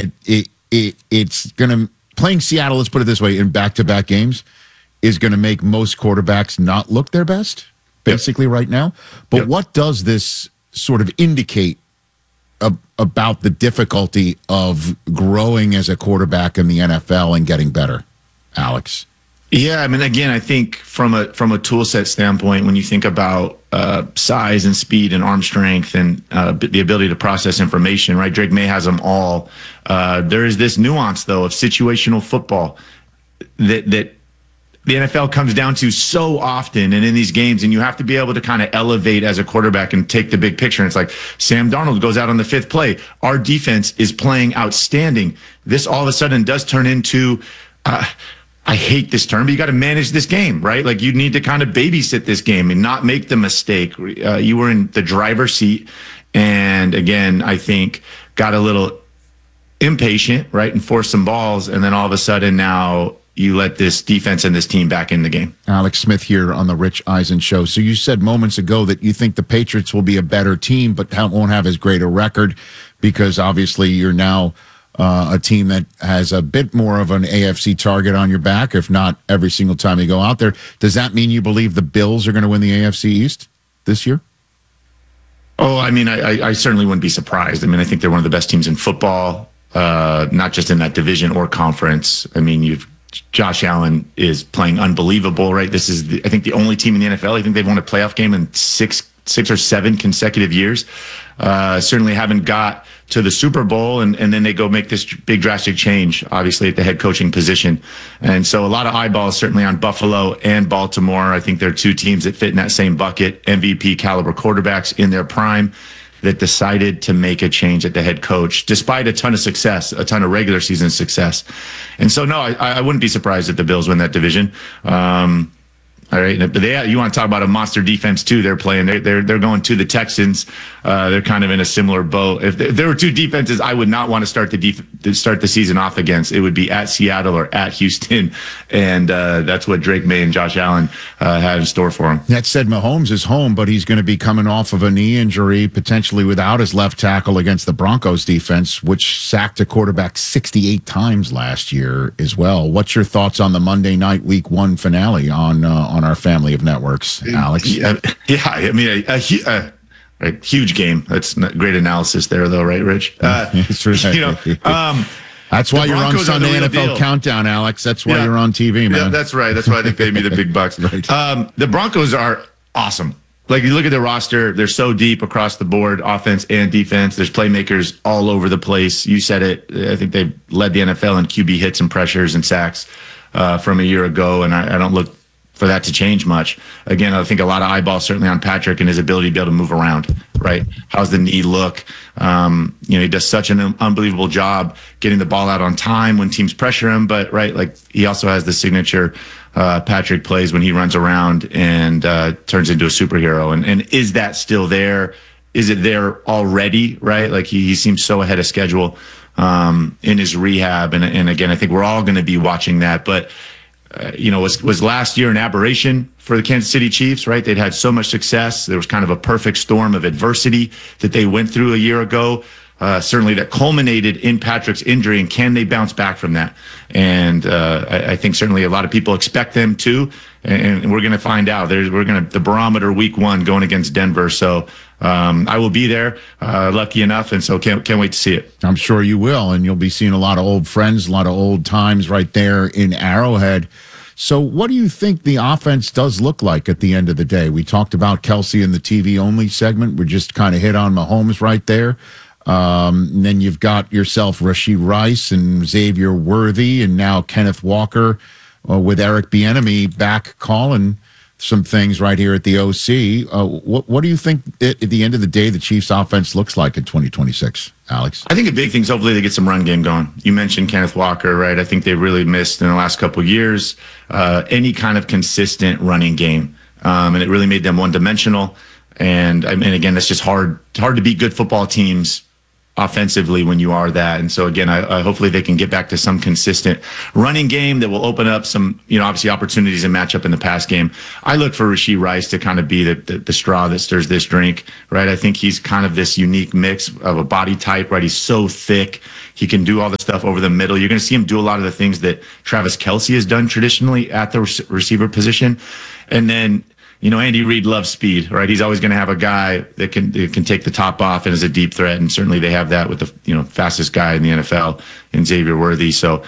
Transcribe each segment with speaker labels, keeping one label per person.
Speaker 1: that it's going to playing Seattle, let's put it this way, in back-to-back games is going to make most quarterbacks not look their best, basically right now. But what does this sort of indicate about the difficulty of growing as a quarterback in the NFL and getting better, Alex?
Speaker 2: Yeah, I mean, again, I think from a tool set standpoint, when you think about size and speed and arm strength and the ability to process information, right? Drake May has them all. There is this nuance, though, of situational football that the NFL comes down to so often and in these games, and you have to be able to kind of elevate as a quarterback and take the big picture. And it's like Sam Darnold goes out on the 5th play. Our defense is playing outstanding. This all of a sudden does turn into I hate this term, but you got to manage this game, right? Like you need to kind of babysit this game and not make the mistake. You were in the driver's seat. And again, I think got a little impatient, right? And forced some balls. And then all of a sudden now you let this defense and this team back in the game.
Speaker 1: Alex Smith here on the Rich Eisen Show. So you said moments ago that you think the Patriots will be a better team, but won't have as great a record because obviously you're now a team that has a bit more of an AFC target on your back, if not every single time you go out there. Does that mean you believe the Bills are going to win the AFC East this year?
Speaker 2: Oh, I mean, I certainly wouldn't be surprised. I mean, I think they're one of the best teams in football, not just in that division or conference. I mean, Josh Allen is playing unbelievable, right? This is, I think, the only team in the NFL. I think they've won a playoff game in six or seven consecutive years. Certainly haven't got to the Super Bowl, and then they go make this big drastic change, obviously, at the head coaching position. And so a lot of eyeballs certainly on Buffalo and Baltimore. I think they're two teams that fit in that same bucket, MVP caliber quarterbacks in their prime that decided to make a change at the head coach, despite a ton of success, a ton of regular season success. And so, no, I wouldn't be surprised if the Bills win that division. All right, but you want to talk about a monster defense too? They're playing. They're going to the Texans. They're kind of in a similar boat. If there were two defenses, I would not want to start the season off against. It would be at Seattle or at Houston, and that's what Drake May and Josh Allen have in store for him.
Speaker 1: That said, Mahomes is home, but he's going to be coming off of a knee injury, potentially without his left tackle against the Broncos defense, which sacked a quarterback 68 times last year as well. What's your thoughts on the Monday night Week 1 finale on our family of networks, Alex?
Speaker 2: Yeah, I mean, a huge game. That's great analysis there, though, right, Rich?
Speaker 1: That's why you're on Sunday NFL Countdown, Alex. That's why you're on TV, man.
Speaker 2: Yeah, that's right. That's why they pay me the big bucks.
Speaker 1: Right.
Speaker 2: The Broncos are awesome. Like, you look at their roster, they're so deep across the board, offense and defense. There's playmakers all over the place. You said it. I think they've led the NFL in QB hits and pressures and sacks from a year ago, and I don't look for that to change much. Again, I think a lot of eyeballs certainly on Patrick and his ability to be able to move around, right? How's the knee look? He does such an unbelievable job getting the ball out on time when teams pressure him, but right, like he also has the signature Patrick plays when he runs around and turns into a superhero. And is that still there? Is it there already, right? Like he seems so ahead of schedule in his rehab. And again, I think we're all going to be watching that, but was last year an aberration for the Kansas City Chiefs, right? They'd had so much success. There was kind of a perfect storm of adversity that they went through a year ago, certainly that culminated in Patrick's injury. And can they bounce back from that? And I think certainly a lot of people expect them to, and we're going to find out. The barometer Week 1 going against Denver. So I will be there, lucky enough, and so can't wait to see it.
Speaker 1: I'm sure you will, and you'll be seeing a lot of old friends, a lot of old times right there in Arrowhead. So what do you think the offense does look like at the end of the day? We talked about Kelsey in the TV-only segment. We just kind of hit on Mahomes right there. And then you've got yourself Rashee Rice and Xavier Worthy, and now Kenneth Walker with Eric Bieniemy back calling some things right here at the OC. What do you think at the end of the day the Chiefs' offense looks like in 2026, Alex?
Speaker 2: I think a big thing's hopefully they get some run game going. You mentioned Kenneth Walker, right? I think they really missed in the last couple of years any kind of consistent running game, and it really made them one-dimensional. And again, that's just hard to beat good football teams offensively when you are that. And so again, I hopefully they can get back to some consistent running game that will open up some, obviously opportunities and match up in the pass game. I look for Rashee Rice to kind of be the straw that stirs this drink, right? I think he's kind of this unique mix of a body type, right? He's so thick. He can do all the stuff over the middle. You're going to see him do a lot of the things that Travis Kelce has done traditionally at the receiver position. And then, Andy Reid loves speed, right? He's always going to have a guy that can take the top off and is a deep threat. And certainly they have that with the, fastest guy in the NFL in Xavier Worthy. So,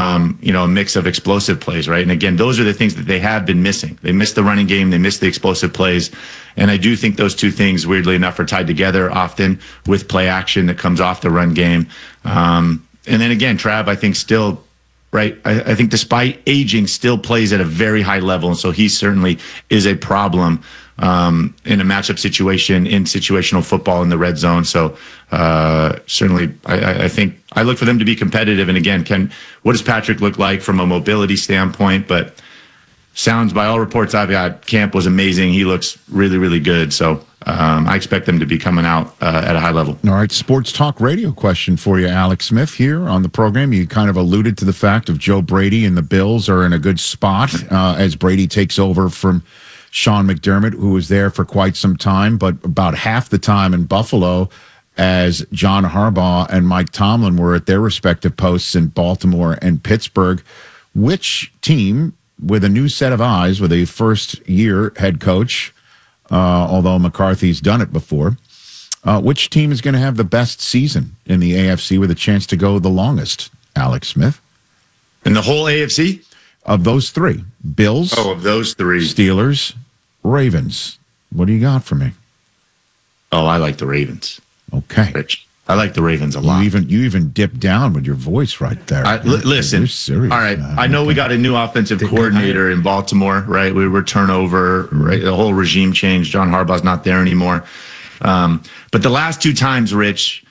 Speaker 2: a mix of explosive plays, right? And again, those are the things that they have been missing. They missed the running game. They missed the explosive plays. And I do think those two things, weirdly enough, are tied together often with play action that comes off the run game. And then again, Trav, I think still, right? I think despite aging, still plays at a very high level. And so he certainly is a problem in a matchup situation, in situational football in the red zone. So certainly I think I look for them to be competitive. And again, what does Patrick look like from a mobility standpoint? But sounds, by all reports I've got, camp was amazing. He looks really, really good. So I expect them to be coming out at a high level.
Speaker 1: All right, sports talk radio question for you, Alex Smith, here on the program. You kind of alluded to the fact of Joe Brady and the Bills are in a good spot as Brady takes over from Sean McDermott, who was there for quite some time, but about half the time in Buffalo as John Harbaugh and Mike Tomlin were at their respective posts in Baltimore and Pittsburgh. Which team, with a new set of eyes, with a first-year head coach, although McCarthy's done it before, which team is going to have the best season in the AFC with a chance to go the longest, Alex Smith?
Speaker 2: In the whole AFC?
Speaker 1: Of those three. Bills.
Speaker 2: Oh, of those three.
Speaker 1: Steelers. Ravens. What do you got for me?
Speaker 2: Oh, I like the Ravens.
Speaker 1: Okay.
Speaker 2: Rich. I like the Ravens a lot.
Speaker 1: You even dipped down with your voice right there.
Speaker 2: Listen,
Speaker 1: you're serious,
Speaker 2: all right.
Speaker 1: man.
Speaker 2: I know we got a new offensive coordinator in Baltimore, right? We were turnover, right? The whole regime change. John Harbaugh's not there anymore. But the last two times, Rich,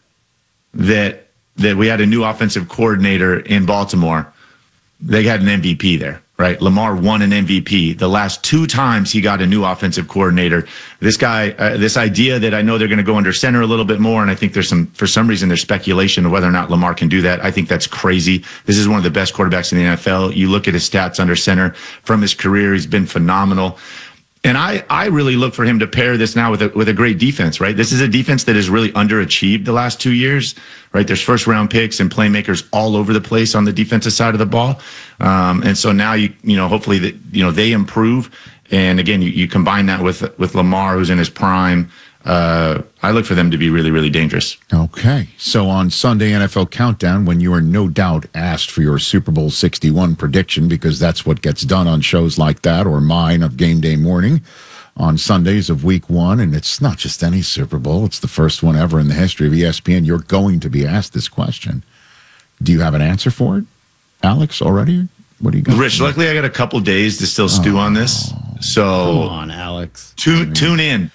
Speaker 2: that we had a new offensive coordinator in Baltimore, they had an MVP there, right? Lamar won an MVP. The last two times he got a new offensive coordinator, this guy, this idea that I know they're going to go under center a little bit more, and I think for some reason, there's speculation of whether or not Lamar can do that. I think that's crazy. This is one of the best quarterbacks in the NFL. You look at his stats under center from his career, he's been phenomenal. And I really look for him to pair this now with a great defense, right? This is a defense that has really underachieved the last 2 years, right? There's first round picks and playmakers all over the place on the defensive side of the ball. And so now hopefully they improve. And again, you combine that with Lamar, who's in his prime. I look for them to be really, really dangerous.
Speaker 1: Okay. So on Sunday NFL Countdown, when you are no doubt asked for your Super Bowl 61 prediction, because that's what gets done on shows like that, or mine of Game Day Morning on Sundays of Week 1, and it's not just any Super Bowl, it's the first one ever in the history of ESPN, you're going to be asked this question. Do you have an answer for it, Alex, already? What do you got?
Speaker 2: Rich, luckily I got a couple days to still stew on this. So
Speaker 3: come on, Alex.
Speaker 2: Tune in.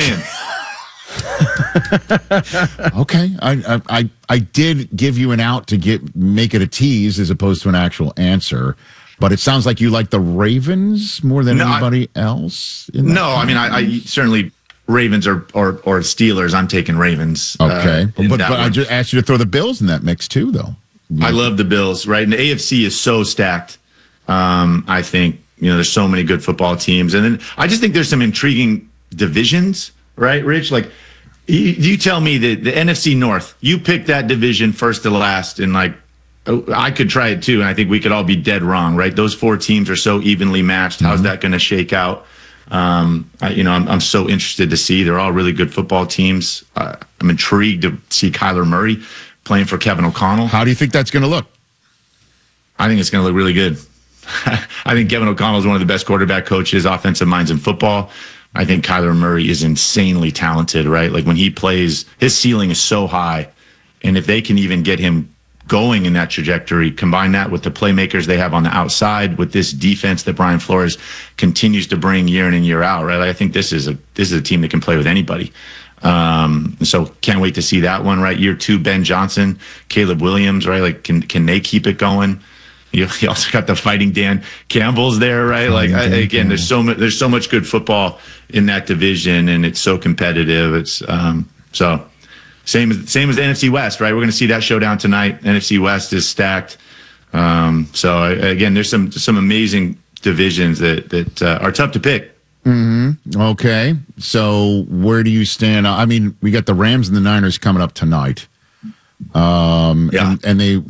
Speaker 1: Okay, I did give you an out to make it a tease as opposed to an actual answer, but it sounds like you like the Ravens more than anybody else.
Speaker 2: I certainly Ravens or Steelers. I'm taking Ravens.
Speaker 1: Okay, but I just asked you to throw the Bills in that mix too, though.
Speaker 2: I love the Bills, right? And the AFC is so stacked. I think there's so many good football teams, and then I just think there's some intriguing divisions. Right, Rich? Like, you tell me that the NFC North, you picked that division first to last, and I could try it too, and I think we could all be dead wrong, right? Those four teams are so evenly matched. How's that going to shake out? I'm so interested to see. They're all really good football teams. I'm intrigued to see Kyler Murray playing for Kevin O'Connell.
Speaker 1: How do you think that's going to look?
Speaker 2: I think it's going to look really good. I think Kevin O'Connell is one of the best quarterback coaches, offensive minds in football. I think Kyler Murray is insanely talented, right? Like when he plays, his ceiling is so high. And if they can even get him going in that trajectory, combine that with the playmakers they have on the outside, with this defense that Brian Flores continues to bring year in and year out, right? I think this is a team that can play with anybody. So can't wait to see that one, right? Year 2, Ben Johnson, Caleb Williams, right? Like can they keep it going? You also got the Fighting Dan Campbell's there, right? There's so much good football in that division, and it's so competitive. It's so Same as the NFC West, right? We're going to see that showdown tonight. NFC West is stacked. So again, there's some amazing divisions that are tough to pick.
Speaker 1: Okay. So where do you stand? I mean, we got the Rams and the Niners coming up tonight.
Speaker 2: Yeah.
Speaker 1: And they